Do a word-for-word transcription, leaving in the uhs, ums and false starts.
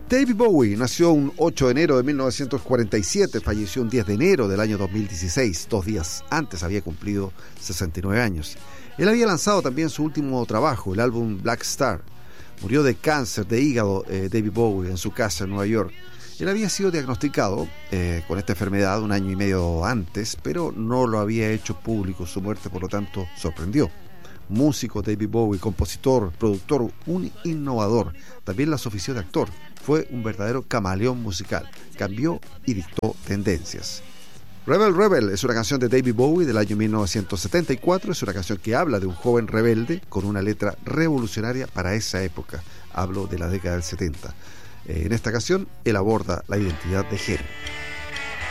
David Bowie nació un ocho de enero de mil novecientos cuarenta y siete, falleció un diez de enero del año dos mil dieciséis, dos días antes había cumplido sesenta y nueve años. Él había lanzado también su último trabajo, el álbum Black Star. Murió de cáncer de hígado eh, David Bowie en su casa en Nueva York. Él había sido diagnosticado eh, con esta enfermedad un año y medio antes, pero no lo había hecho público su muerte, por lo tanto sorprendió. Músico, David Bowie, compositor, productor, un innovador. También las ofició de actor. Fue un verdadero camaleón musical. Cambió y dictó tendencias. Rebel Rebel es una canción de David Bowie del año mil novecientos setenta y cuatro. Es una canción que habla de un joven rebelde con una letra revolucionaria para esa época. Hablo de la década del setenta. En esta canción, él aborda la identidad de género.